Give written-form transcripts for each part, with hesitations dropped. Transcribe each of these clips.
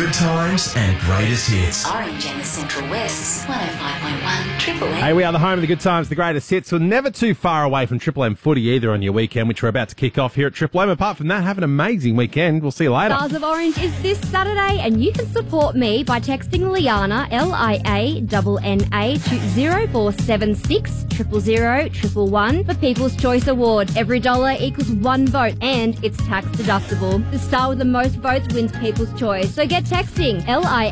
Good times and greatest hits. Orange and the Central West's 105.1 Triple M. Hey, we are the home of the good times, the greatest hits. We're never too far away from Triple M footy either on your weekend, which we're about to kick off here at Triple M. Apart from that, have an amazing weekend. We'll see you later. Stars of Orange is this Saturday, and you can support me by texting Liana, Lianna, to 0476 000 111 for People's Choice Award. Every dollar equals one vote, and it's tax deductible. The star with the most votes wins People's Choice. So get texting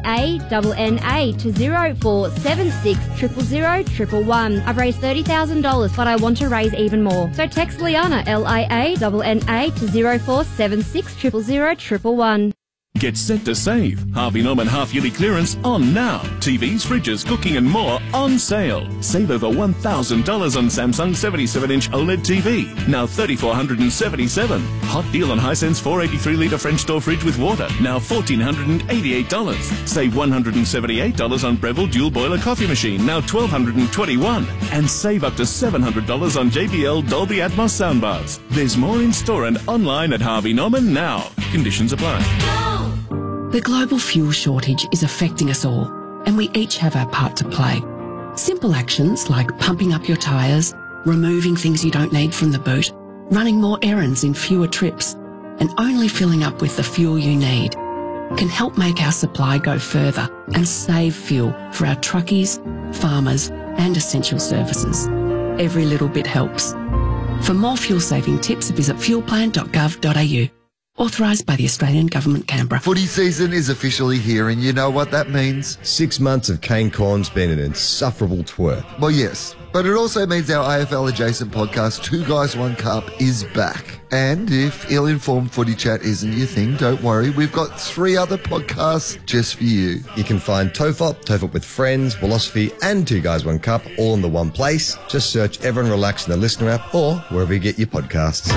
Lianna to 0476 000 111. I've raised $30,000, but I want to raise even more. So text Liana, Lianna, to 0476 000 111. Get set to save. Harvey Norman half-yearly clearance on now. TVs, fridges, cooking and more on sale. Save over $1,000 on Samsung 77-inch OLED TV. Now $3,477. Hot deal on Hisense 483-litre French door fridge with water. Now $1,488. Save $178 on Breville dual boiler coffee machine. Now $1,221. And save up to $700 on JBL Dolby Atmos soundbars. There's more in store and online at Harvey Norman now. Conditions apply. The global fuel shortage is affecting us all, and we each have our part to play. Simple actions like pumping up your tyres, removing things you don't need from the boot, running more errands in fewer trips, and only filling up with the fuel you need can help make our supply go further and save fuel for our truckies, farmers, and essential services. Every little bit helps. For more fuel-saving tips, visit fuelplan.gov.au. Authorised by the Australian Government, Canberra. Footy season is officially here, and you know what that means? 6 months of Kane Corn's been an insufferable twerp. Well, yes, but it also means our AFL-adjacent podcast, Two Guys, One Cup, is back. And if ill-informed footy chat isn't your thing, don't worry, we've got 3 other podcasts just for you. You can find TOFOP with Friends, Philosophy, and Two Guys, One Cup all in the one place. Just search Everyone Relax in the Listener app or wherever you get your podcasts.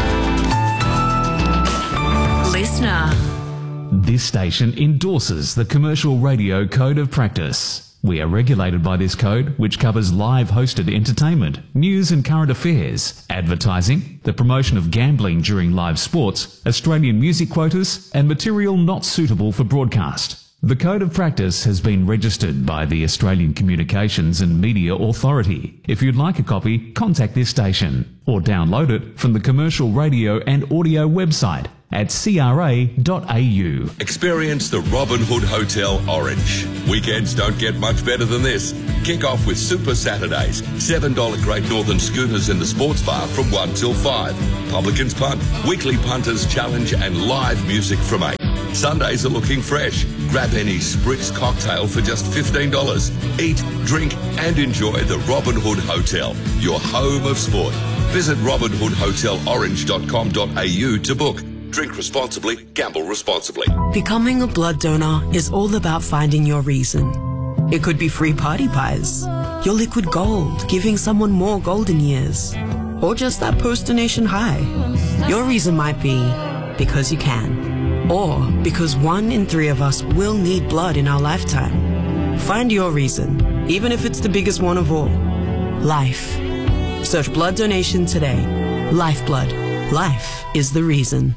Listener. This station endorses the Commercial Radio Code of Practice. We are regulated by this code, which covers live hosted entertainment, news and current affairs, advertising, the promotion of gambling during live sports, Australian music quotas, and material not suitable for broadcast. The Code of Practice has been registered by the Australian Communications and Media Authority. If you'd like a copy, contact this station or download it from the Commercial Radio and Audio website at cra.au. Experience the Robin Hood Hotel Orange. Weekends don't get much better than this. Kick off with Super Saturdays. $7 Great Northern Schooners in the sports bar from 1 till 5. Publicans Punt, Weekly Punters Challenge and live music from 8. Sundays are looking fresh. Grab any Spritz cocktail for just $15. Eat, drink and enjoy the Robin Hood Hotel, your home of sport. Visit robinhoodhotelorange.com.au to book. Drink responsibly, gamble responsibly. Becoming a blood donor is all about finding your reason. It could be free party pies, your liquid gold, giving someone more golden years, or just that post-donation high. Your reason might be because you can, or because 1 in 3 of us will need blood in our lifetime. Find your reason, even if it's the biggest one of all. Life. Search blood donation today. Lifeblood. Life is the reason.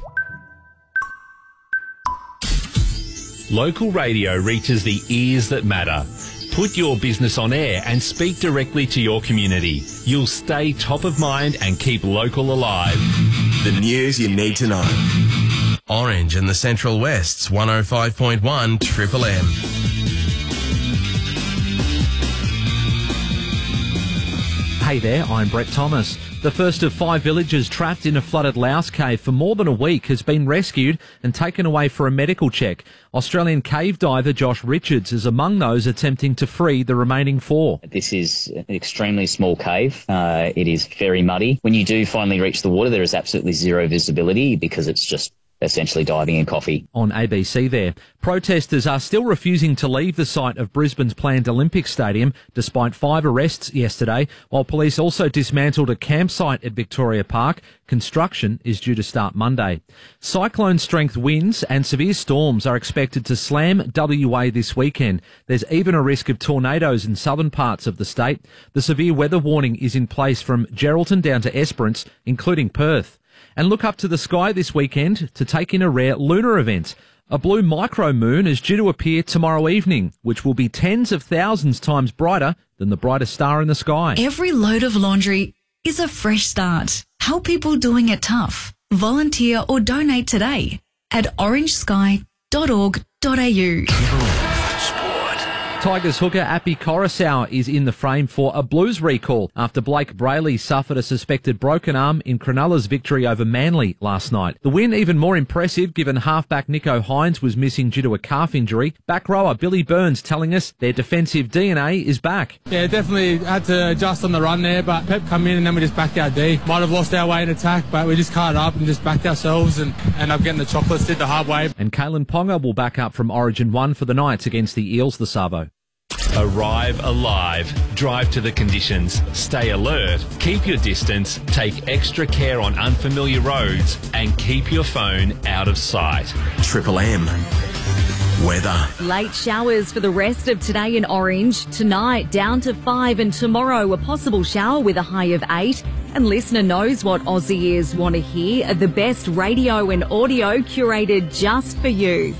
Local radio reaches the ears that matter. Put your business on air and speak directly to your community. You'll stay top of mind and keep local alive. The news you need to know. Orange and the Central West's 105.1 Triple M. Hey there, I'm Brett Thomas. The first of 5 villagers trapped in a flooded louse cave for more than a week has been rescued and taken away for a medical check. Australian cave diver Josh Richards is among those attempting to free the remaining 4. This is an extremely small cave. It is very muddy. When you do finally reach the water, there is absolutely zero visibility because it's just essentially diving in coffee. On ABC there. Protesters are still refusing to leave the site of Brisbane's planned Olympic Stadium despite 5 arrests yesterday, while police also dismantled a campsite at Victoria Park. Construction is due to start Monday. Cyclone-strength winds and severe storms are expected to slam WA this weekend. There's even a risk of tornadoes in southern parts of the state. The severe weather warning is in place from Geraldton down to Esperance, including Perth. And look up to the sky this weekend to take in a rare lunar event. A blue micro-moon is due to appear tomorrow evening, which will be tens of thousands times brighter than the brightest star in the sky. Every load of laundry is a fresh start. Help people doing it tough. Volunteer or donate today at orangesky.org.au. Tigers hooker Appy Coruscant is in the frame for a Blues recall after Blake Brayley suffered a suspected broken arm in Cronulla's victory over Manly last night. The win even more impressive given halfback Nico Hines was missing due to a calf injury. Back rower Billy Burns telling us their defensive DNA is back. Yeah, definitely had to adjust on the run there, but Pep come in and then we just backed our D. Might have lost our way in attack, but we just carved up and just backed ourselves and ended up getting the chocolates, did the hard way. And Kalen Ponga will back up from Origin 1 for the Knights against the Eels this Savo. Arrive alive. Drive to the conditions. Stay alert. Keep your distance. Take extra care on unfamiliar roads and keep your phone out of sight. Triple M. Weather. Late showers for the rest of today in Orange. Tonight down to 5 and tomorrow a possible shower with a high of 8. And listener knows what Aussie ears want to hear. The best radio and audio curated just for you.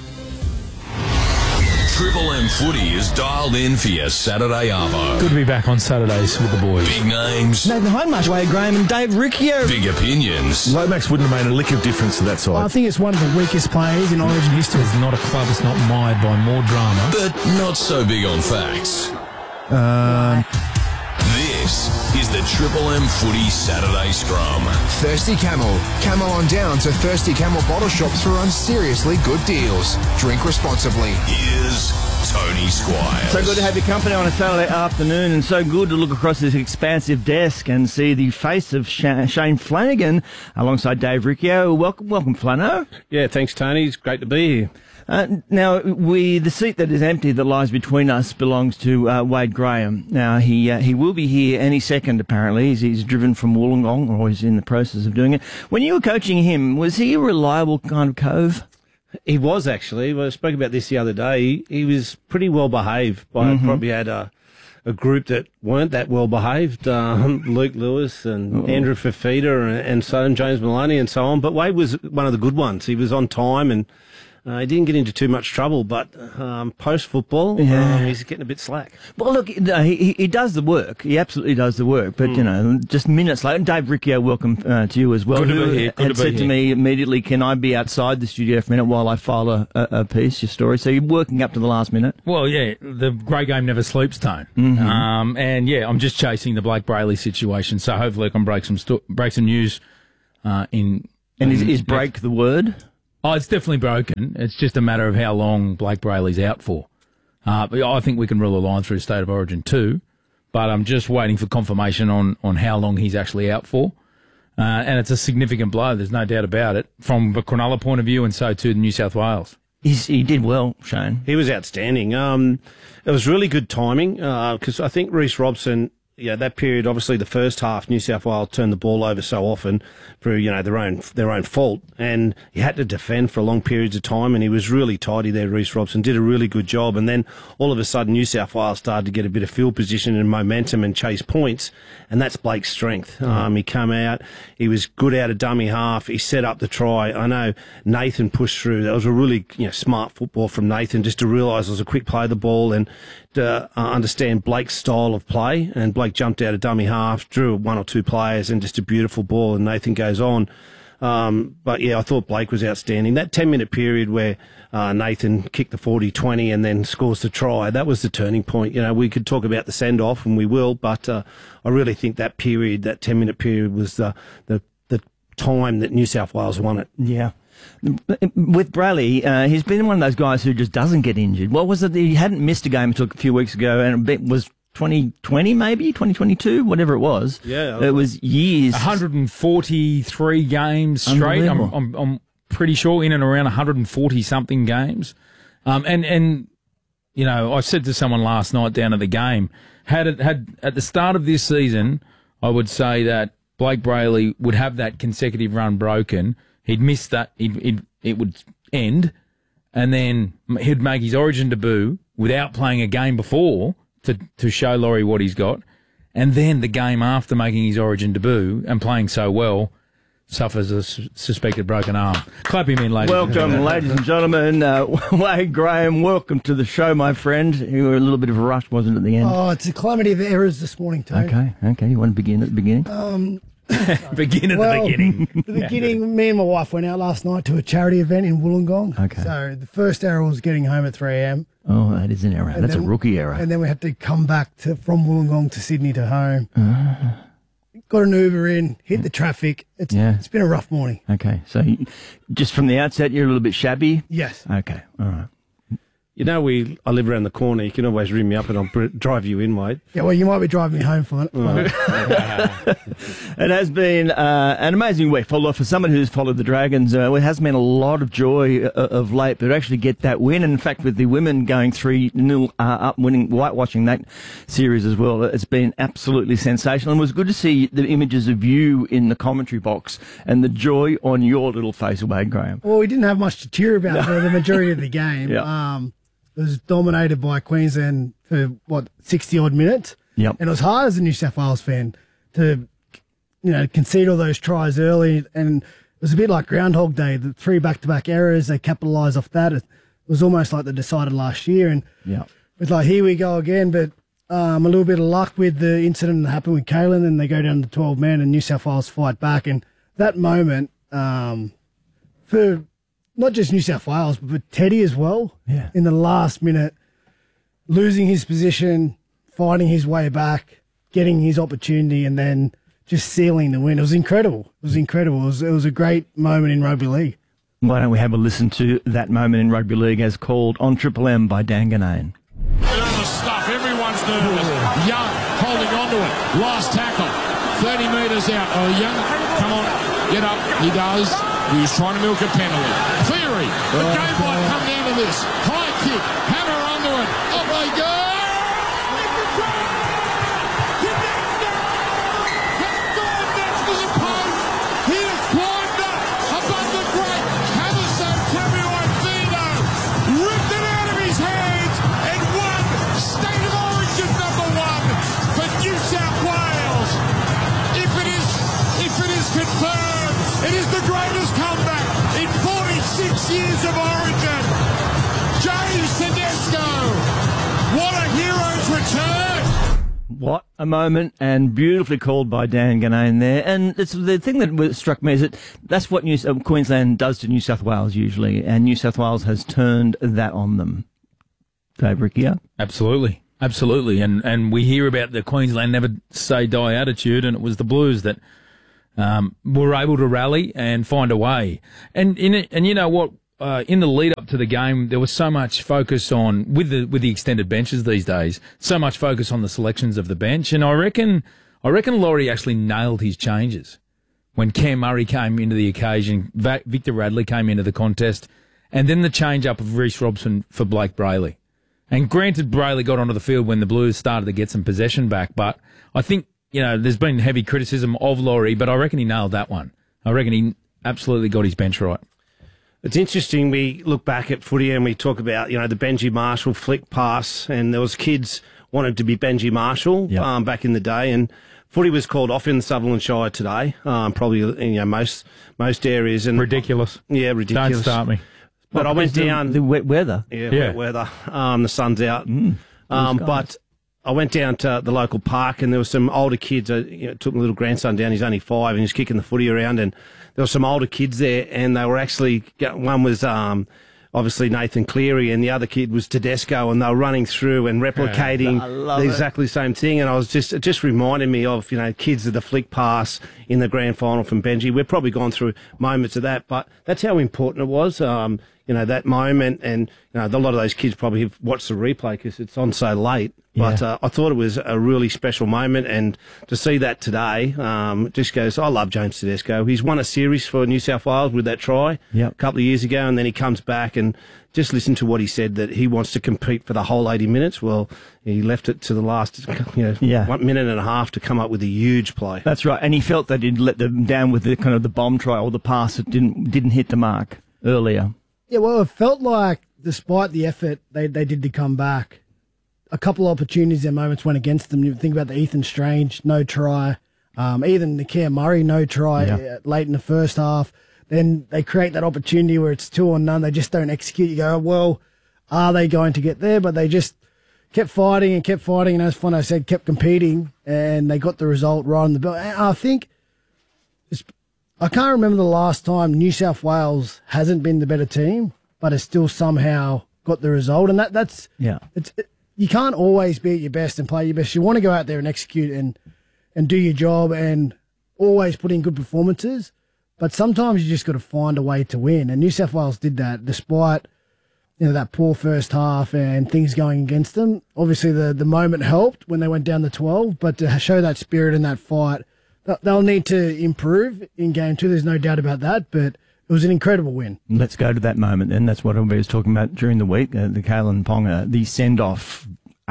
Triple M Footy is dialed in for your Saturday arvo. Good to be back on Saturdays with the boys. Big names. Nathan Hindmarsh, Wade Graham and Dave Riccio. Big opinions. Lomax wouldn't have made a lick of difference to that side. I think it's one of the weakest players in Origin history. It's not a club that's not mired by more drama. But not so big on facts. This is the Triple M Footy Saturday Scrum. Thirsty Camel. Camel on down to Thirsty Camel bottle shops for on seriously good deals. Drink responsibly. Here's Tony Squires. So good to have your company on a Saturday afternoon, and so good to look across this expansive desk and see the face of Shane Flanagan alongside Dave Riccio. Welcome, Flano. Yeah, thanks, Tony. It's great to be here. Now, the seat that is empty that lies between us belongs to Wade Graham. Now, he will be here any second, apparently. He's driven from Wollongong, or he's in the process of doing it. When you were coaching him, was he a reliable kind of cove? He was, actually. I spoke about this the other day. He was pretty well behaved. Probably had a group that weren't that well behaved. Luke Lewis and Andrew Fafita and so on, James Maloney and so on. But Wade was one of the good ones. He was on time and he didn't get into too much trouble, but post-football, he's getting a bit slack. Well, look, he does the work. He absolutely does the work. But, just minutes later, Dave Riccio, welcome to you as well. Good to be here. Had said to me immediately, can I be outside the studio for a minute while I file a piece, your story? So you're working up to the last minute? Well, yeah, the great game never sleeps, Tone. I'm just chasing the Blake Brayley situation, so hopefully I can break some news is break the word? Oh, it's definitely broken. It's just a matter of how long Blake Brayley's out for. But I think we can rule a line through State of Origin too, but I'm just waiting for confirmation on how long he's actually out for. And it's a significant blow, there's no doubt about it, from the Cronulla point of view and so too New South Wales. He did well, Shane. He was outstanding. It was really good timing because I think Reece Robson, that period, obviously the first half, New South Wales turned the ball over so often through, their own fault, and he had to defend for long periods of time, and he was really tidy there, Reece Robson, did a really good job, and then all of a sudden New South Wales started to get a bit of field position and momentum and chase points, and that's Blake's strength. He came out, he was good out of dummy half, he set up the try. I know Nathan pushed through. That was a really smart football from Nathan, just to realise it was a quick play of the ball and to understand Blake's style of play, and Blake jumped out of dummy half, drew one or two players, and just a beautiful ball, and Nathan goes on. But I thought Blake was outstanding. That 10-minute period where Nathan kicked the 40-20 and then scores the try, that was the turning point. We could talk about the send-off, and we will, but I really think that period, that 10-minute period, was the time that New South Wales won it. Yeah. With Brayley, he's been one of those guys who just doesn't get injured. What was it? He hadn't missed a game until a few weeks ago, and it was 2020 maybe, 2022, whatever it was. Yeah. It was years. 143 games straight. I'm pretty sure in and around 140-something games. I said to someone last night down at the game, had at the start of this season, I would say that Blake Brayley would have that consecutive run broken. He'd miss that. It would end, and then he'd make his Origin debut without playing a game before to show Laurie what he's got, and then the game after making his Origin debut and playing so well, suffers a suspected broken arm. Clap him in, ladies. Welcome, ladies and gentlemen. Wade Graham, welcome to the show, my friend. You were a little bit of a rush, wasn't it, at the end? Oh, it's a calamity of errors this morning, Tony. Okay. You want to begin at the beginning? Begin at the beginning. The beginning, me and my wife went out last night to a charity event in Wollongong. Okay. So the first error was getting home at 3 a.m. Oh, that is an error. That's a rookie error. And then we had to come back from Wollongong to Sydney to home. Got an Uber in, hit the traffic. It's been a rough morning. Okay, so just from the outset, you're a little bit shabby? Yes. Okay, all right. You know, I live around the corner. You can always ring me up and I'll drive you in, Wade. Yeah, well, you might be driving me home for it. It has been an amazing week for someone who's followed the Dragons. It has been a lot of joy of late, but to actually get that win, and in fact, with the women going 3-0 up, winning, whitewashing that series as well, it's been absolutely sensational. And it was good to see the images of you in the commentary box and the joy on your little face, Wade Graham. Well, we didn't have much to cheer about for the majority of the game. Yeah. It was dominated by Queensland for 60-odd minutes. Yep. And it was hard as a New South Wales fan to, concede all those tries early. And it was a bit like Groundhog Day, the 3 back-to-back errors. They capitalised off that. It was almost like they decided last year. And it's like, here we go again. But a little bit of luck with the incident that happened with Kalen, and they go down to 12 men, and New South Wales fight back. And that moment, for not just New South Wales, but Teddy as well. Yeah. In the last minute, losing his position, fighting his way back, getting his opportunity, and then just sealing the win. It was incredible. It was a great moment in rugby league. Why don't we have a listen to that moment in rugby league as called on Triple M by Dan Ganane. Nervous stuff. Everyone's nervous. Young holding on to it. Last tackle. 30 metres out. Oh, Young, come on, get up. He does. He was trying to milk a penalty. Cleary. The game might come down to this. High kick. Hammer under it. Up they go. It is the greatest comeback in 46 years of Origin. James Tedesco, what a hero's return. What a moment, and beautifully called by Dan Ganane there. And it's the thing that struck me is that that's what Queensland does to New South Wales usually, and New South Wales has turned that on them. Dave Riccio? Absolutely. And we hear about the Queensland never say die attitude, and it was the Blues that were able to rally and find a way. And you know what? In the lead up to the game, there was so much focus on with the extended benches these days. So much focus on the selections of the bench, and I reckon Laurie actually nailed his changes when Cam Murray came into the occasion, Victor Radley came into the contest, and then the change up of Reece Robson for Blake Brayley. And granted, Brayley got onto the field when the Blues started to get some possession back, but I think, there's been heavy criticism of Laurie, but I reckon he nailed that one. I reckon he absolutely got his bench right. It's interesting, we look back at footy and we talk about, the Benji Marshall flick pass, and there was kids wanted to be Benji Marshall back in the day, and footy was called off in Sutherland Shire today, probably most areas. And ridiculous. Yeah, ridiculous. Don't start me. But I went down... The wet weather. Yeah, wet weather. The sun's out. But I went down to the local park, and there were some older kids. Took my little grandson down. He's only 5, and he's kicking the footy around. And there were some older kids there, and they were actually one was obviously Nathan Cleary, and the other kid was Tedesco, and they were running through and replicating exactly the same thing. And it just reminded me of kids of the flick pass in the grand final from Benji. We've probably gone through moments of that, but that's how important it was. That moment, and a lot of those kids probably have watched the replay because it's on so late. But I thought it was a really special moment, and to see that today just goes, I love James Tedesco. He's won a series for New South Wales with that try a couple of years ago, and then he comes back and just listen to what he said, that he wants to compete for the whole 80 minutes. Well, he left it to the last 1 minute and a half to come up with a huge play. That's right, and he felt that he'd let them down with the kind of the bomb try or the pass that didn't hit the mark earlier. Yeah, well, it felt like despite the effort they did to come back, a couple of opportunities and moments went against them. You think about the Ethan Strange, no try. Even Nikia Murray, no try late in the first half. Then they create that opportunity where it's 2-0. They just don't execute. You go, well, are they going to get there? But they just kept fighting. And as Fono said, kept competing, and they got the result right on the bell. And I think, I can't remember the last time New South Wales hasn't been the better team, but has still somehow got the result. And that's you can't always be at your best and play your best. You want to go out there and execute and do your job and always put in good performances. But sometimes you just got to find a way to win. And New South Wales did that despite, that poor first half and things going against them. Obviously, the moment helped when they went down to 12, but to show that spirit and that fight, they'll need to improve in Game 2. There's no doubt about that, but it was an incredible win. Let's go to that moment then. That's what everybody was talking about during the week, the Kalen Ponga, the send-off.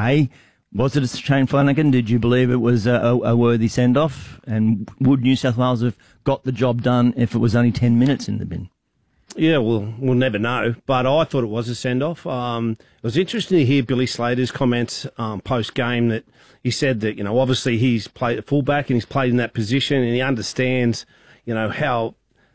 Was it a Shane Flanagan? Did you believe it was a worthy send-off? And would New South Wales have got the job done if it was only 10 minutes in the bin? Yeah, well, we'll never know, but I thought it was a send-off. It was interesting to hear Billy Slater's comments post-game that he said that, obviously he's played at fullback and he's played in that position and he understands, how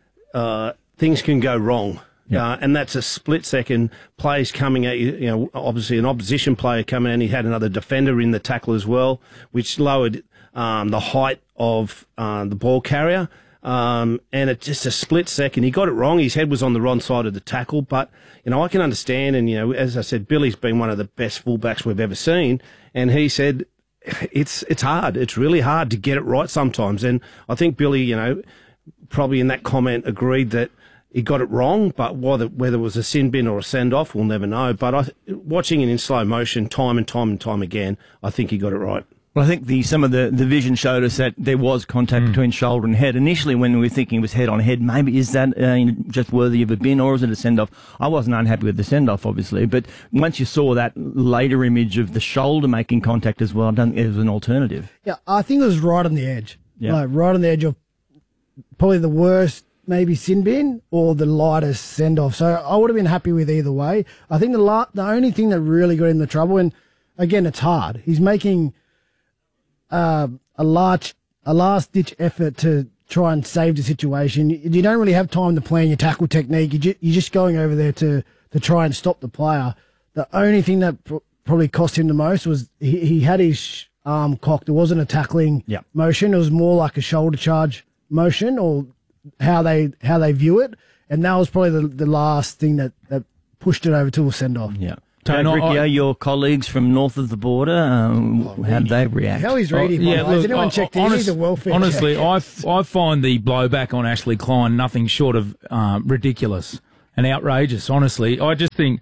things can go wrong. And that's a split-second plays coming at you, obviously an opposition player coming in. He had another defender in the tackle as well, which lowered the height of the ball carrier. And it's just a split second. He got it wrong. His head was on the wrong side of the tackle. But, I can understand. And, as I said, Billy's been one of the best fullbacks we've ever seen. And he said it's hard. It's really hard to get it right sometimes. And I think Billy, probably in that comment agreed that he got it wrong. But whether it was a sin bin or a send-off, we'll never know. But watching it in slow motion time and time again, I think he got it right. Well, I think some of the vision showed us that there was contact between shoulder and head. Initially, when we were thinking it was head on head, maybe is that just worthy of a bin or is it a send-off? I wasn't unhappy with the send-off, obviously, but once you saw that later image of the shoulder making contact as well, I don't think it was an alternative. Yeah, I think it was right on the edge. Yeah. Like right on the edge of probably the worst, maybe sin bin or the lightest send-off. So I would have been happy with either way. I think the only thing that really got him the trouble, and again, it's hard. He's making a last-ditch effort to try and save the situation. You don't really have time to plan your tackle technique. You're just going over there to try and stop the player. The only thing that probably cost him the most was he had his arm cocked. It wasn't a tackling motion. It was more like a shoulder charge motion or how they view it. And that was probably the last thing that pushed it over to a send-off. Yeah. Dave Riccio, your colleagues from north of the border, how did they react? How he's reading? Has anyone checked in? He's a welfare honestly, check. I find the blowback on Ashley Klein nothing short of ridiculous and outrageous. Honestly, I just think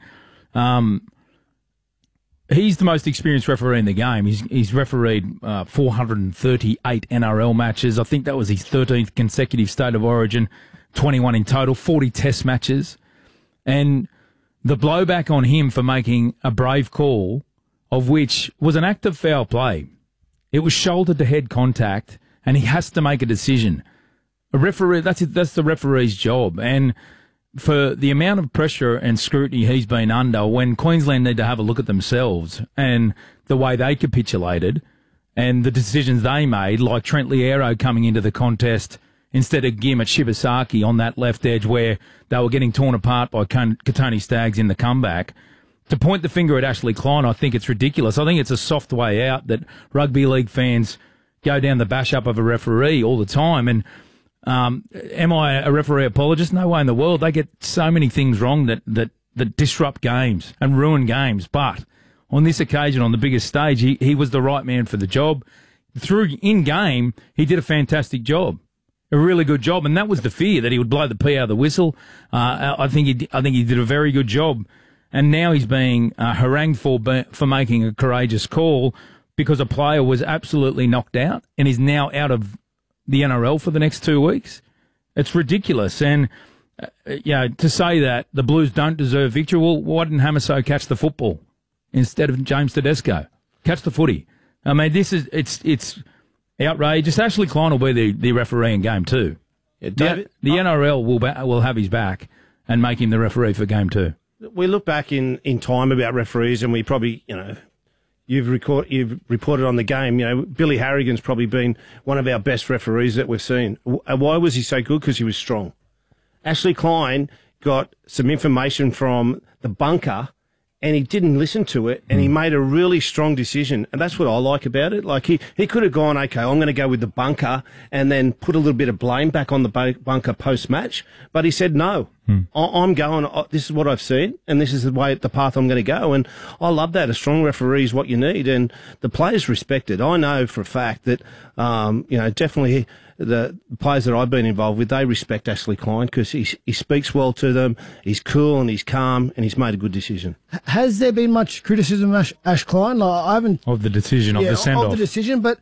he's the most experienced referee in the game. He's refereed 438 NRL matches. I think that was his 13th consecutive State of Origin, 21 in total, 40 Test matches, and the blowback on him for making a brave call, of which was an act of foul play. It was shoulder-to-head contact, and he has to make a decision. A referee, that's the referee's job. And for the amount of pressure and scrutiny he's been under, when Queensland need to have a look at themselves and the way they capitulated and the decisions they made, like Trent Liero coming into the contest instead of Gim at Shibasaki on that left edge where they were getting torn apart by Katoni Staggs in the comeback. To point the finger at Ashley Klein, I think it's ridiculous. I think it's a soft way out that rugby league fans go down the bash up of a referee all the time. And am I a referee apologist? No way in the world. They get so many things wrong that disrupt games and ruin games. But on this occasion, on the biggest stage, he was the right man for the job. In game, he did a fantastic job. A really good job, and that was the fear that he would blow the pea out of the whistle. I think he did a very good job, and now he's being harangued for making a courageous call because a player was absolutely knocked out and is now out of the NRL for the next 2 weeks. It's ridiculous, and to say that the Blues don't deserve victory, well, why didn't Hamiso catch the football instead of James Tedesco? Catch the footy. I mean, it's outrageous. Ashley Klein will be the referee in Game 2. Yeah, David, the NRL will have his back and make him the referee for Game 2. We look back in time about referees and we probably, you've reported on the game, you know, Billy Harrigan's probably been one of our best referees that we've seen. Why was he so good? Because he was strong. Ashley Klein got some information from the bunker and he didn't listen to it, and he made a really strong decision. And that's what I like about it. Like, he could have gone, okay, I'm going to go with the bunker and then put a little bit of blame back on the bunker post-match. But he said, no, I'm going, this is what I've seen, and this is the path I'm going to go. And I love that. A strong referee is what you need, and the players respect it. I know for a fact that, you know, definitely the players that I've been involved with, they respect Ashley Klein because he speaks well to them, he's cool and he's calm, and he's made a good decision. Has there been much criticism of Ash Klein? Like, I haven't... Of the decision, of the send-off. Of the decision, but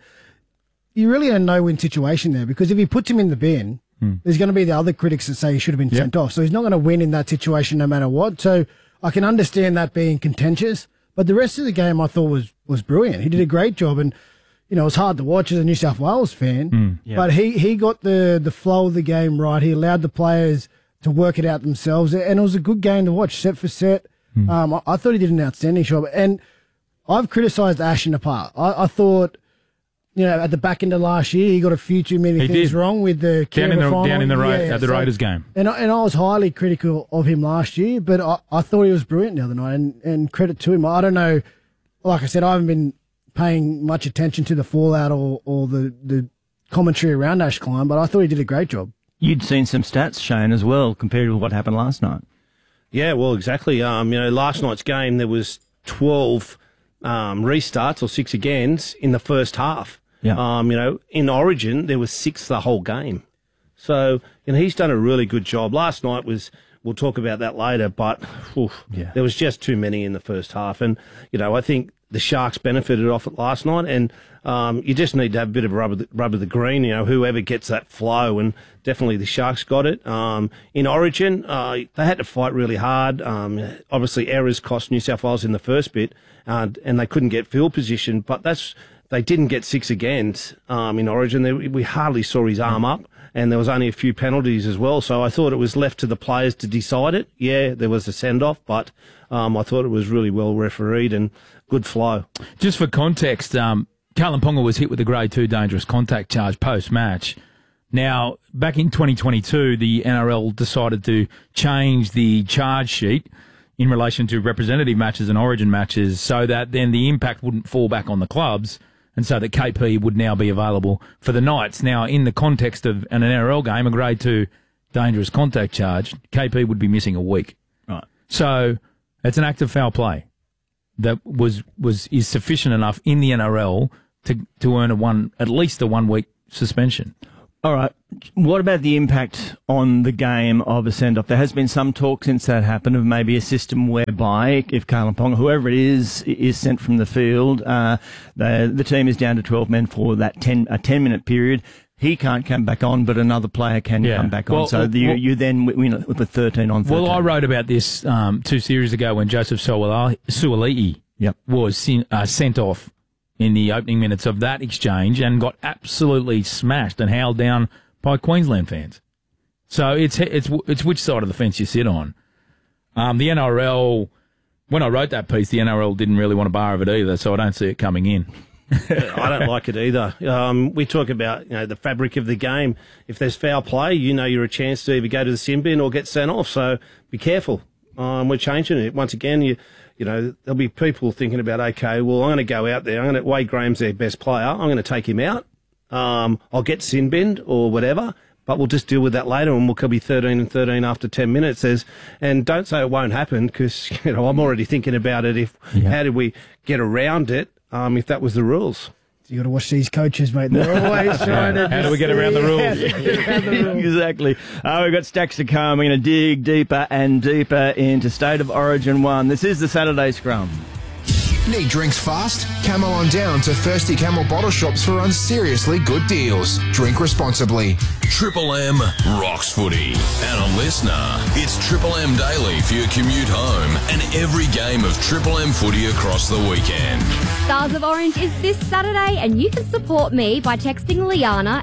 you really in a no-win situation there, because if he puts him in the bin, there's going to be the other critics that say he should have been sent off. So he's not going to win in that situation no matter what. So I can understand that being contentious, but the rest of the game I thought was brilliant. He did a great job, and you know, it was hard to watch as a New South Wales fan, but he got the flow of the game right. He allowed the players to work it out themselves, and it was a good game to watch, set for set. I thought he did an outstanding job, and I've criticised Ash in the past. I thought, you know, at the back end of last year, he got a few too many things wrong with the down in the Raiders game. And I was highly critical of him last year, but I thought he was brilliant the other night, and credit to him. I don't know, like I said, I haven't been paying much attention to the fallout or the commentary around Ash Klein, but I thought he did a great job. You'd seen some stats, Shane, as well, compared with what happened last night. Yeah, well, exactly. You know, last night's game, there was 12 restarts or 6 agains in the first half. Yeah. You know, in Origin, there was 6 the whole game. So, you know, he's done a really good job. Last night was, we'll talk about that later, but there was just too many in the first half. And, you know, I think the Sharks benefited off it last night, and you just need to have a bit of rub of the green, you know, whoever gets that flow, and definitely the Sharks got it. In Origin, they had to fight really hard. Obviously, errors cost New South Wales in the first bit, and they couldn't get field position, but they didn't get 6 agains in Origin. We hardly saw his arm up, and there was only a few penalties as well, so I thought it was left to the players to decide it. Yeah, there was a send-off, but I thought it was really well refereed and good flow. Just for context, Kalyn Ponga was hit with a Grade 2 dangerous contact charge post-match. Now, back in 2022, the NRL decided to change the charge sheet in relation to representative matches and Origin matches so that then the impact wouldn't fall back on the clubs, and so that KP would now be available for the Knights. Now, in the context of an NRL game, a Grade 2 dangerous contact charge, KP would be missing a week. Right. So it's an act of foul play that is sufficient enough in the NRL to earn at least a 1 week suspension. All right. What about the impact on the game of a send-off? There has been some talk since that happened of maybe a system whereby if Kalyn Ponga, whoever it is sent from the field, the team is down to 12 men for that 10-minute period. He can't come back on, but another player can come back on. So you then win with 13 on 13. Well, I wrote about this 2 series ago when Joseph Suaalii was sent off in the opening minutes of that exchange and got absolutely smashed and howled down by Queensland fans. So it's which side of the fence you sit on. The NRL, when I wrote that piece, the NRL didn't really want a bar of it either, so I don't see it coming in. I don't like it either. We talk about, you know, the fabric of the game. If there's foul play, you know you're a chance to either go to the sin bin or get sent off. So be careful. We're changing it. Once again, you know, there'll be people thinking about, okay, well, I'm going to go out there. Wade Graham's their best player. I'm going to take him out. I'll get sin binned or whatever, but we'll just deal with that later, and we'll be 13 and 13 after 10 minutes. And don't say it won't happen, because, you know, I'm already thinking about it. How did we get around it? If that was the rules. You got to watch these coaches, mate. They're always trying to. How do we get around the rules? Exactly. We've got stacks to come. We're going to dig deeper and deeper into State of Origin 1. This is the Saturday Scrum. Need drinks fast? Come on down to Thirsty Camel bottle shops for unseriously good deals. Drink responsibly. Triple M rocks footy. And a listener, it's Triple M Daily for your commute home and every game of Triple M footy across the weekend. Stars of Orange is this Saturday, and you can support me by texting Liana,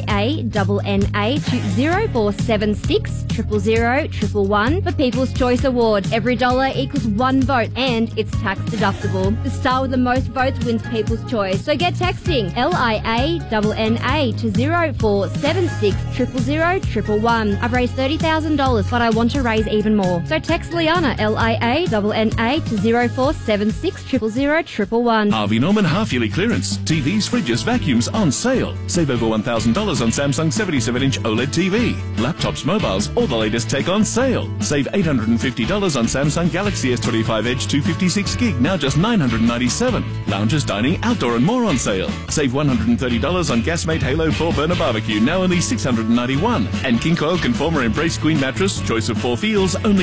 Lianna, to 0476 000 111 for People's Choice Award. Every dollar equals 1 vote, and it's tax deductible. Triple. The star with the most votes wins People's Choice. So get texting LIANNA to 0476 000 111. I've raised $30,000, but I want to raise even more. So text Liana, LIANNA to 0476 000 111. Harvey Norman half-yearly clearance. TVs, fridges, vacuums on sale. Save over $1,000 on Samsung 77-inch OLED TV. Laptops, mobiles, all the latest tech on sale. Save $850 on Samsung Galaxy S25 Edge 256 gig, now just $997. Lounges, dining, outdoor and more on sale. Save $130 on Gasmate Halo 4 burner barbecue, now only $691. And King Coil Conformer Embrace Queen mattress, choice of 4 feels, only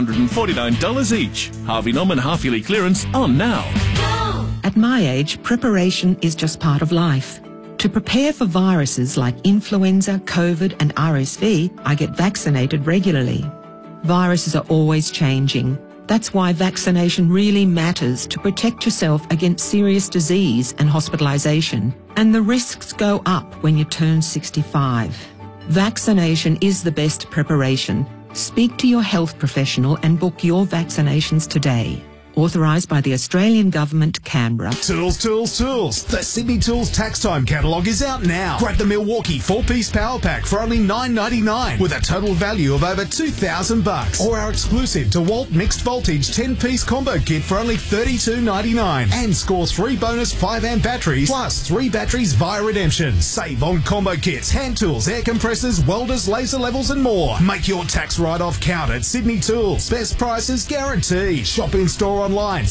$749 each. Harvey Norman half-yearly clearance on now. At my age, preparation is just part of life. To prepare for viruses like influenza, COVID and RSV, I get vaccinated regularly. Viruses are always changing. That's why vaccination really matters to protect yourself against serious disease and hospitalisation. And the risks go up when you turn 65. Vaccination is the best preparation. Speak to your health professional and book your vaccinations today. Authorised by the Australian Government, Canberra. Tools, tools, tools. The Sydney Tools Tax Time catalogue is out now. Grab the Milwaukee 4-piece power pack for only $9.99 with a total value of over $2,000. Or our exclusive DeWalt mixed voltage 10-piece combo kit for only $32.99. And score 3 bonus 5-amp batteries plus 3 batteries via redemption. Save on combo kits, hand tools, air compressors, welders, laser levels and more. Make your tax write-off count at Sydney Tools. Best prices guaranteed. Shop in store online,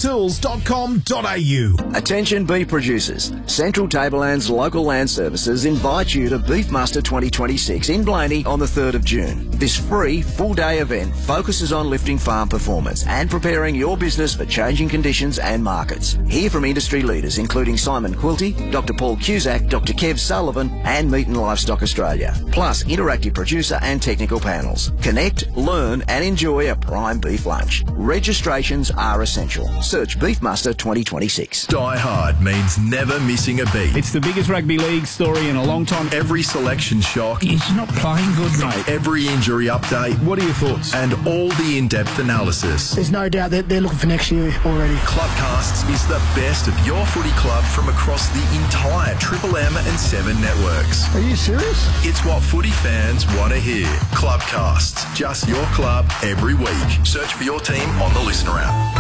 sydneytools.com.au. Attention beef producers. Central Tableland's Local Land Services invite you to Beef Muster 2026 in Blaney on the 3rd of June. This free full-day event focuses on lifting farm performance and preparing your business for changing conditions and markets. Hear from industry leaders including Simon Quilty, Dr. Paul Cusack, Dr. Kev Sullivan and Meat and Livestock Australia. Plus interactive producer and technical panels. Connect, learn and enjoy a prime beef lunch. Registrations are essential. Search Beef Muster 2026. Die Hard means never missing a beat. It's the biggest rugby league story in a long time. Every selection shock. It's not playing good, mate. Every injury update. What are your thoughts? And all the in-depth analysis. There's no doubt that they're looking for next year already. Clubcasts is the best of your footy club from across the entire Triple M and 7 networks. Are you serious? It's what footy fans want to hear. Clubcasts. Just your club every week. Search for your team on the Listener app.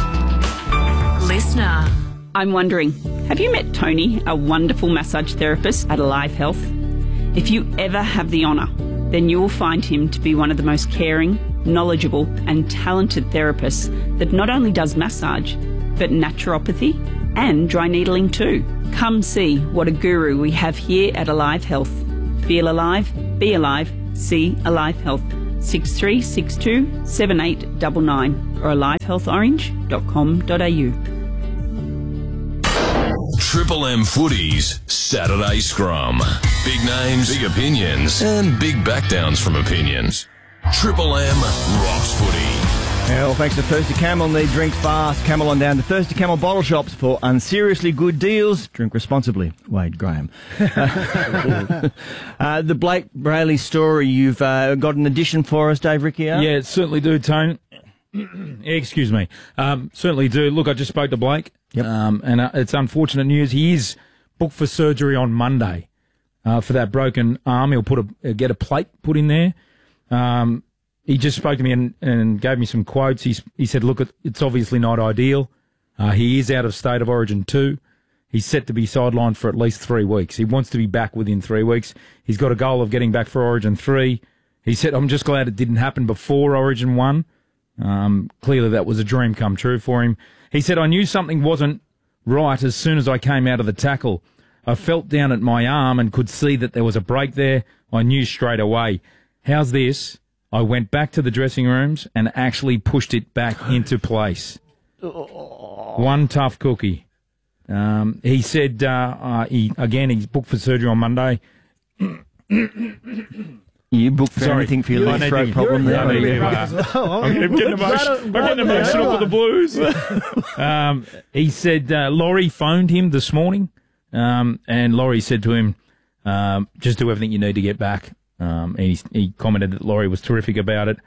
Listener. I'm wondering, have you met Tony, a wonderful massage therapist at Alive Health? If you ever have the honour, then you will find him to be one of the most caring, knowledgeable and talented therapists that not only does massage, but naturopathy and dry needling too. Come see what a guru we have here at Alive Health. Feel alive, be alive, see Alive Health. 6362 7899 or alivehealthorange.com.au. Triple M Footy's Saturday Scrum. Big names, big opinions, and big backdowns from opinions. Triple M rocks footy. Well, thanks to Thirsty Camel. Need drinks fast. Camel on down to Thirsty Camel bottle shops for unseriously good deals. Drink responsibly. Wade Graham. The Blake Brayley story, you've got an addition for us, Dave Ricciardo? Yeah, certainly do, Tone. Excuse me. Certainly do. Look, I just spoke to Blake. Yep. And it's unfortunate news. He is booked for surgery on Monday for that broken arm. He'll get a plate put in there. He just spoke to me and gave me some quotes. He said, look, it's obviously not ideal. He is out of State of Origin 2. He's set to be sidelined for at least 3 weeks. He wants to be back within 3 weeks. He's got a goal of getting back for Origin 3. He said, I'm just glad it didn't happen before Origin 1. Clearly that was a dream come true for him. He said, I knew something wasn't right as soon as I came out of the tackle. I felt down at my arm and could see that there was a break there. I knew straight away. How's this? I went back to the dressing rooms and actually pushed it back into place. One tough cookie. He said, he's booked for surgery on Monday. You booked for anything for your throat problem there? I'm getting emotional for the Blues. He said Laurie phoned him this morning, and Laurie said to him, just do everything you need to get back. He commented that Laurie was terrific about it.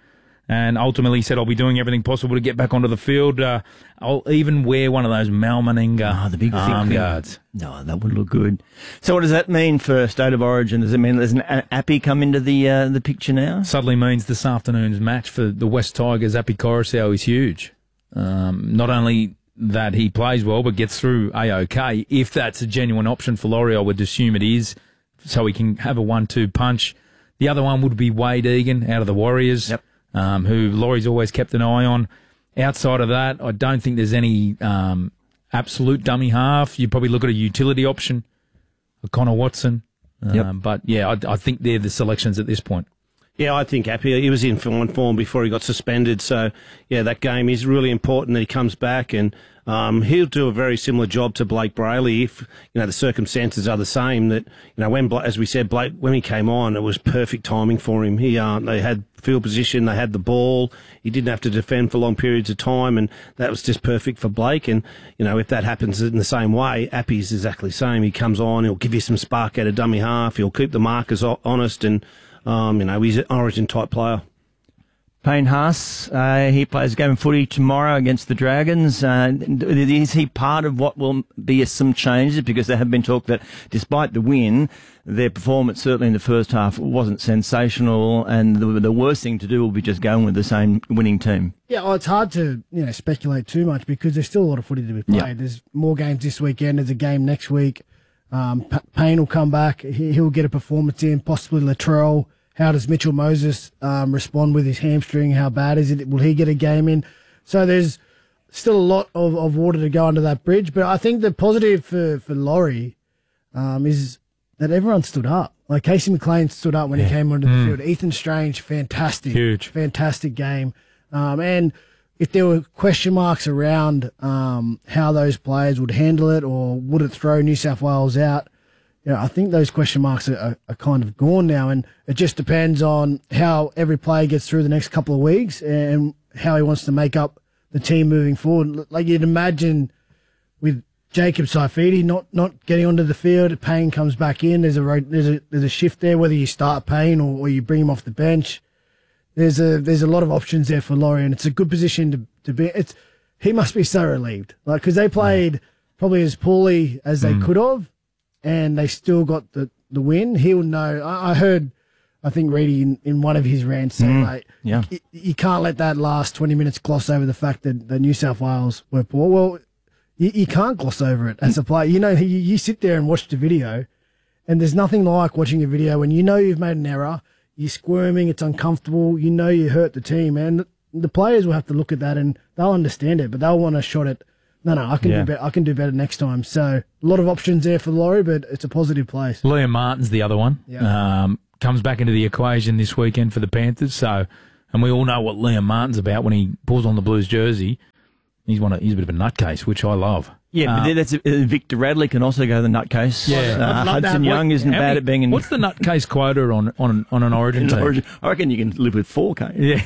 and ultimately said, I'll be doing everything possible to get back onto the field. I'll even wear one of those Mal Meninga the big arm thick guards. No, that would look good. So what does that mean for State of Origin? Does it mean there's an Appy come into the picture now? Suddenly means this afternoon's match for the West Tigers, Appy Coruscant, is huge. Not only that he plays well, but gets through A-OK. If that's a genuine option for Laurie, I would assume it is, so he can have a 1-2 punch. The other one would be Wade Egan out of the Warriors, who Laurie's always kept an eye on. Outside of that, I don't think there's any absolute dummy half. You'd probably look at a utility option, a Connor Watson. But, yeah, I think they're the selections at this point. Yeah, I think Appy, he was in fine form before he got suspended. So, yeah, that game is really important that he comes back, and he'll do a very similar job to Blake Brayley if, the circumstances are the same. That, when, as we said, Blake, when he came on, it was perfect timing for him. They had field position, they had the ball. He didn't have to defend for long periods of time, and that was just perfect for Blake. And, if that happens in the same way, Appy's exactly the same. He comes on, he'll give you some spark at a dummy half, he'll keep the markers honest, and he's an Origin-type player. Payne Haas, he plays a game of footy tomorrow against the Dragons. Is he part of what will be some changes? Because there have been talk that despite the win, their performance certainly in the first half wasn't sensational, and the worst thing to do will be just going with the same winning team. Yeah, well, it's hard to speculate too much because there's still a lot of footy to be played. Yep. There's more games this weekend. There's a game next week. Payne will come back. He'll get a performance in, possibly Latrell. How does Mitchell Moses respond with his hamstring? How bad is it? Will he get a game in? So there's still a lot of water to go under that bridge. But I think the positive for Laurie is that everyone stood up. Like Casey McLean stood up when he came onto the field. Ethan Strange, fantastic. Huge. Fantastic game. And if there were question marks around how those players would handle it or would it throw New South Wales out, I think those question marks are kind of gone now, and it just depends on how every player gets through the next couple of weeks and how he wants to make up the team moving forward. Like you'd imagine with Jacob Saifidi not getting onto the field, Payne comes back in. There's a shift there, whether you start Payne or you bring him off the bench. There's a lot of options there for Laurie, and it's a good position to be. He must be so relieved, because they played probably as poorly as they could have. And they still got the win. He'll know. I heard, I think, Reedy in one of his rants say, you can't let that last 20 minutes gloss over the fact that New South Wales were poor. Well, you can't gloss over it as a player. You sit there and watch the video, and there's nothing like watching a video when you've made an error, you're squirming, it's uncomfortable, you hurt the team. And the players will have to look at that, and they'll understand it, but they'll want a shot at, no, I can do better. I can do better next time. So a lot of options there for Laurie, but it's a positive place. Liam Martin's the other one. Yeah. Comes back into the equation this weekend for the Panthers. So, and we all know what Liam Martin's about when he pulls on the Blues jersey. He's a bit of a nutcase, which I love. Yeah, but that's Victor Radley can also go the nutcase. Yeah, Hudson Young isn't bad at being in. What's the nutcase quota on an Origin team? I reckon you can live with 4, can't you?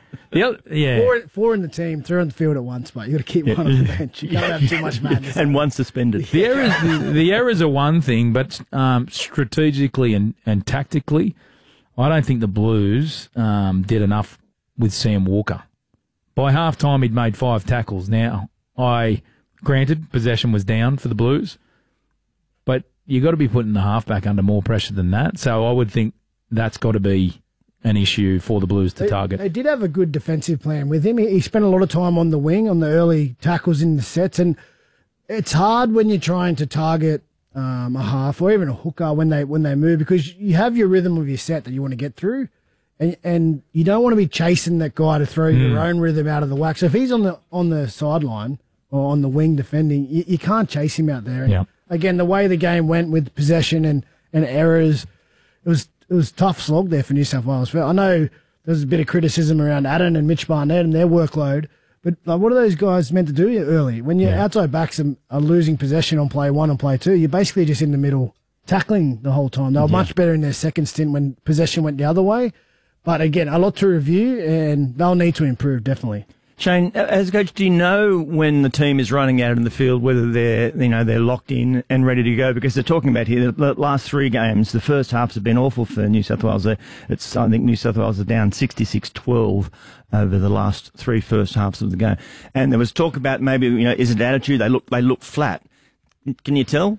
Yeah. Four in the team, 3 on the field at once, mate. You got to keep one on the bench. You can't have too much madness. And one suspended. The errors are one thing, but strategically and tactically, I don't think the Blues did enough with Sam Walker. By half time, he'd made 5 tackles. Now, granted, possession was down for the Blues, but you got to be putting the halfback under more pressure than that. So I would think that's got to be an issue for the Blues to target. They did have a good defensive plan with him. He spent a lot of time on the wing, on the early tackles in the sets, and it's hard when you're trying to target a half or even a hooker when they move, because you have your rhythm of your set that you want to get through, and you don't want to be chasing that guy to throw your own rhythm out of the whack. So if he's on the sideline or on the wing defending, you can't chase him out there. And again, the way the game went with possession and errors, it was a tough slog there for New South Wales. I know there's a bit of criticism around Adden and Mitch Barnett and their workload, but what are those guys meant to do early? When your outside backs are losing possession on play 1 and play 2, you're basically just in the middle tackling the whole time. They were much better in their second stint when possession went the other way. But again, a lot to review, and they'll need to improve, definitely. Shane, as a coach, do you know when the team is running out in the field, whether they're locked in and ready to go? Because they're talking about here the last 3 games, the first halves have been awful for New South Wales. I think New South Wales are down 66-12 over the last 3 first halves of the game. And there was talk about maybe, is it attitude? They look flat. Can you tell?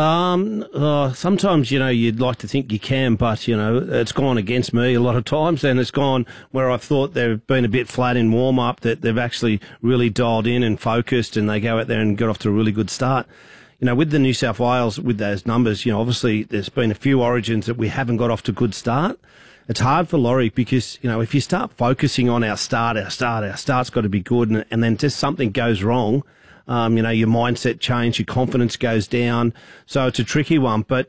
Sometimes, you'd like to think you can, but, it's gone against me a lot of times, and it's gone where I thought they've been a bit flat in warm-up, that they've actually really dialed in and focused, and they go out there and get off to a really good start. With the New South Wales, with those numbers, obviously there's been a few origins that we haven't got off to a good start. It's hard for Laurie because, if you start focusing on our start's got to be good, and then just something goes wrong, your mindset change, your confidence goes down. So it's a tricky one. But,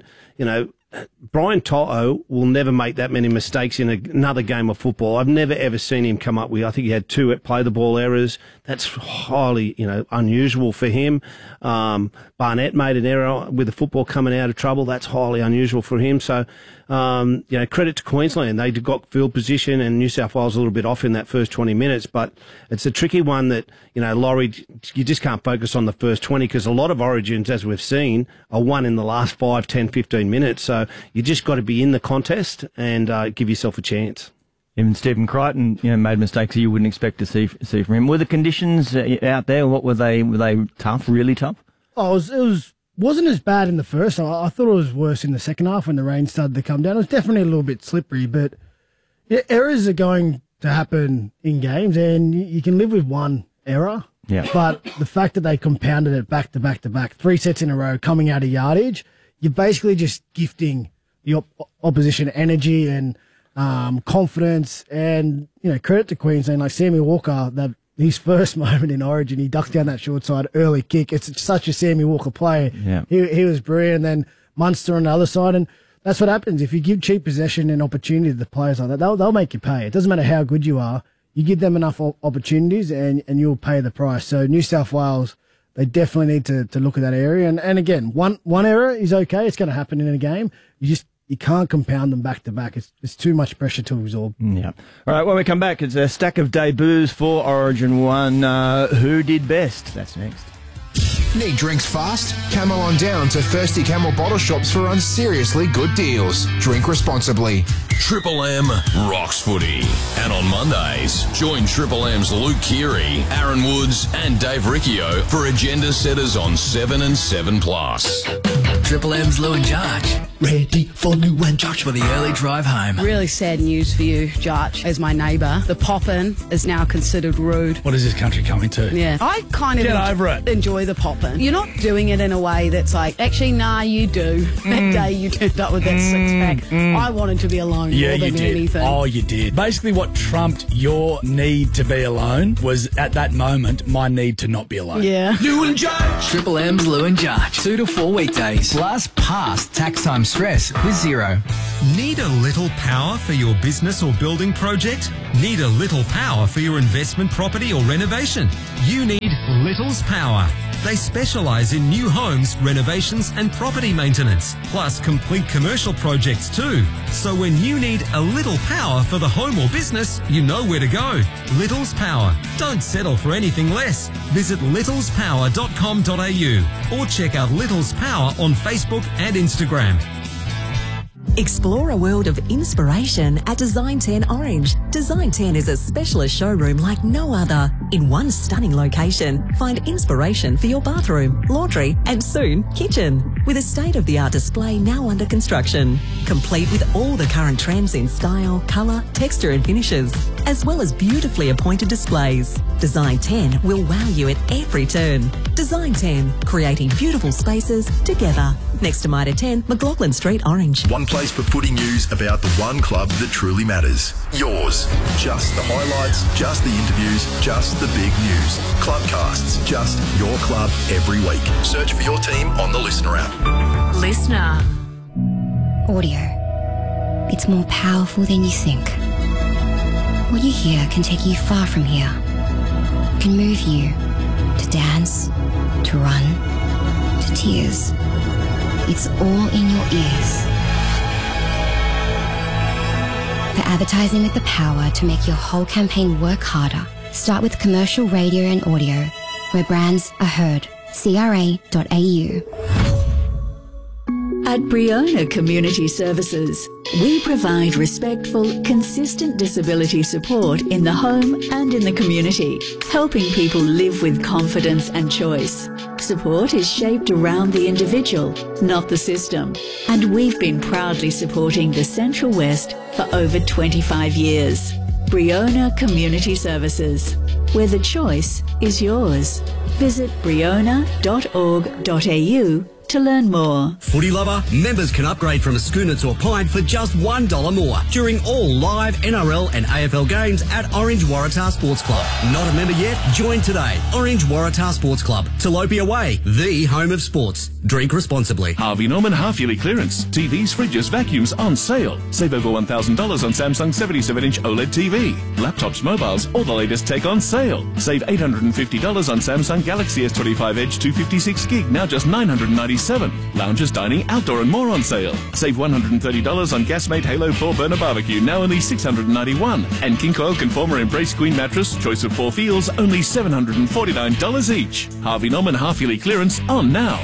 Brian Toto will never make that many mistakes in another game of football. I've never, ever seen him come up with, I think he had 2 play the ball errors. That's highly, unusual for him. Barnett made an error with the football coming out of trouble. That's highly unusual for him. So, credit to Queensland. They got field position, and New South Wales a little bit off in that first 20 minutes. But it's a tricky one that, Laurie, you just can't focus on the first 20 because a lot of origins, as we've seen, are won in the last 5, 10, 15 minutes. So you just got to be in the contest and give yourself a chance. Even Stephen Crichton, made mistakes you wouldn't expect to see from him. Were the conditions out there? What were they? Were they tough? Really tough? Oh, it wasn't as bad in the first. I thought it was worse in the second half when the rain started to come down. It was definitely a little bit slippery, but errors are going to happen in games, and you can live with one error. Yeah. But the fact that they compounded it back to back to back, 3 sets in a row, coming out of yardage, you're basically just gifting the opposition energy and confidence. And credit to Queensland, like Sammy Walker, his first moment in Origin, he ducked down that short side early kick. It's such a Sammy Walker play. Yeah. He was brilliant. And then Munster on the other side, and that's what happens if you give cheap possession and opportunity to the players like that. They'll make you pay. It doesn't matter how good you are. You give them enough opportunities, and you'll pay the price. So New South Wales, they definitely need to look at that area. And again, one error is okay. It's going to happen in a game. You can't compound them back to back. It's too much pressure to absorb. Yeah. All right, when we come back, it's a stack of debuts for Origin 1. Who did best? That's next. Need drinks fast? Camel on down to Thirsty Camel bottle shops for unseriously good deals. Drink responsibly. Triple M rocks footy. And on Mondays, join Triple M's Luke Keary, Aaron Woods and Dave Riccio for agenda setters on 7 and 7+. Triple M's Lou and George. Ready for Lou and George for the early drive home. Really sad news for you, George, as my neighbour. The poppin' is now considered rude. What is this country coming to? Yeah. I kind of enjoy the poppin'. You're not doing it in a way that's like, actually, nah, you do. That day you turned up with that six-pack. I wanted to be alone more than anything. Oh, you did. Basically what trumped your need to be alone was, at that moment, my need to not be alone. Yeah. Lou and George. Triple M's Lou and George. 2 to 4 weekdays. Plus past tax time stress with zero. Need a little power for your business or building project? Need a little power for your investment property or renovation? You need Little's Power. They specialise in new homes, renovations and property maintenance, plus complete commercial projects too. So when you need a little power for the home or business, you know where to go. Little's Power. Don't settle for anything less. Visit littlespower.com.au or check out Little's Power on Facebook and Instagram. Explore a world of inspiration at Design 10 Orange. Design 10 is a specialist showroom like no other. In one stunning location, find inspiration for your bathroom, laundry, and soon, kitchen. With a state-of-the-art display now under construction. Complete with all the current trends in style, colour, texture and finishes, as well as beautifully appointed displays. Design 10 will wow you at every turn. Design 10, creating beautiful spaces together. Next to Mitre 10, McLaughlin Street, Orange. One place for footy news about the one club that truly matters. Yours. Just the highlights, just the interviews, just the big news. Clubcasts, just your club every week. Search for your team on the Listener app. Listener. Audio. It's more powerful than you think. What you hear can take you far from here. Can move you to dance, to run, to tears. It's all in your ears. For advertising with the power to make your whole campaign work harder, Start with commercial radio and audio, where brands are heard. CRA.au. At Briona Community Services, we provide respectful, consistent disability support in the home and in the community, helping people live with confidence and choice. Support is shaped around the individual, not the system, and we've been proudly supporting the Central West for over 25 years. Briona Community Services, where the choice is yours. Visit briona.org.au to learn more. Footy lover, members can upgrade from a schooner to a pint for just $1 more during all live NRL and AFL games at Orange Waratah Sports Club. Not a member yet? Join today. Orange Waratah Sports Club. Tilapia Way, the home of sports. Drink responsibly. Harvey Norman half-yearly clearance. TVs, fridges, vacuums on sale. Save over $1,000 on Samsung 77-inch OLED TV. Laptops, mobiles, all the latest tech on sale. Save $850 on Samsung Galaxy S25 Edge 256 gig, now just $997. Lounges, dining, outdoor and more on sale. Save $130 on Gasmate Halo 4 burner barbecue, now only $691. And King Coil Conformer Embrace Queen mattress, choice of 4 feels, only $749 each. Harvey Norman half-yearly clearance on now.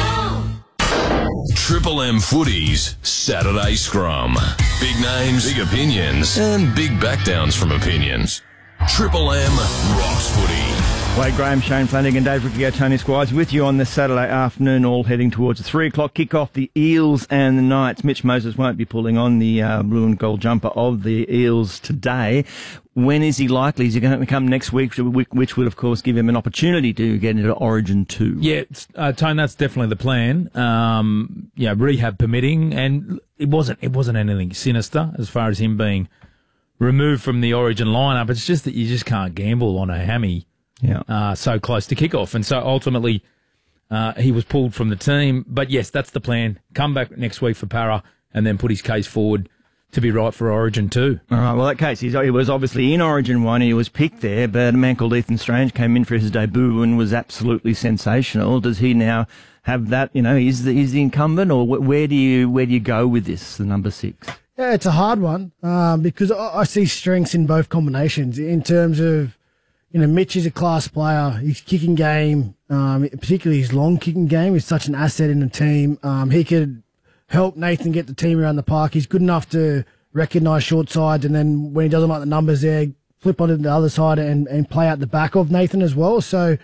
Triple M Footy's Saturday Scrum. Big names, big opinions, and big backdowns from opinions. Triple M rocks footy. Wade Graham, Shane Flanagan, Dave Riccio, Tony Squires with you on this Saturday afternoon, all heading towards a 3 o'clock kickoff. The Eels and the Knights. Mitch Moses won't be pulling on the blue and gold jumper of the Eels today. When is he likely? Is he going to come next week, which would, of course, give him an opportunity to get into Origin 2? Yeah, Tone, that's definitely the plan. Rehab permitting, and it wasn't anything sinister as far as him being removed from the Origin lineup. It's just that you just can't gamble on a hammy. Yeah. So close to kickoff. And so ultimately, he was pulled from the team. But yes, that's the plan. Come back next week for Para and then put his case forward to be right for Origin 2. All right, well, that case, he was obviously in Origin 1. He was picked there, but a man called Ethan Strange came in for his debut and was absolutely sensational. Does he now have that, is the incumbent, or where do you go with this, the number 6? Yeah, it's a hard one because I see strengths in both combinations in terms of, Mitch is a class player. His kicking game, particularly his long kicking game, is such an asset in the team. He could help Nathan get the team around the park. He's good enough to recognise short sides, and then when he doesn't like the numbers there, flip onto the other side and play out the back of Nathan as well. So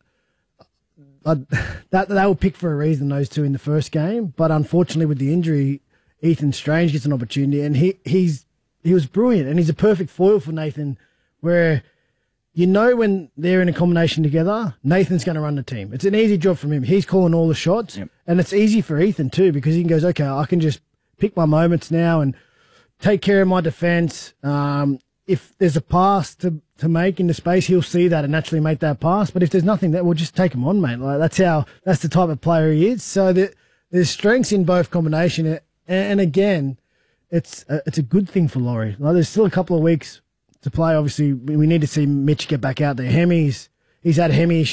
that they were picked for a reason, those two in the first game. But unfortunately, with the injury, Ethan Strange gets an opportunity, and he was brilliant, and he's a perfect foil for Nathan, where when they're in a combination together, Nathan's going to run the team. It's an easy job from him. He's calling all the shots. Yep. And it's easy for Ethan too, because he goes, okay, I can just pick my moments now and take care of my defence. If there's a pass to make into space, he'll see that and naturally make that pass. But if there's nothing there, we'll just take him on, mate. Like that's the type of player he is. So there's strengths in both combination. And again, it's a good thing for Laurie. Like, there's still a couple of weeks to play. Obviously, we need to see Mitch get back out there. He's had Hemi issues.